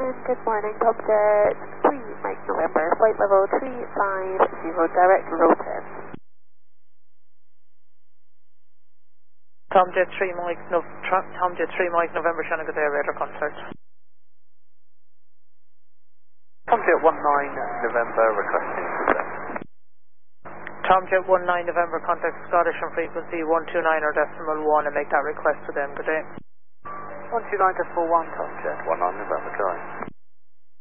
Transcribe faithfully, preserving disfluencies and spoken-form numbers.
morning, good morning, Tomjet three Mike November, flight level three five zero, direct Roten. Tomjet three Mike, no, Tomjet three Mike November, Shannon Good Air radar contact. Tomjet one nine November requesting descent. Tomjet one nine November, contact Scottish on frequency one two nine or decimal one and make that request to them. Good day. one two nine decimal one, Tomjet one nine November, going.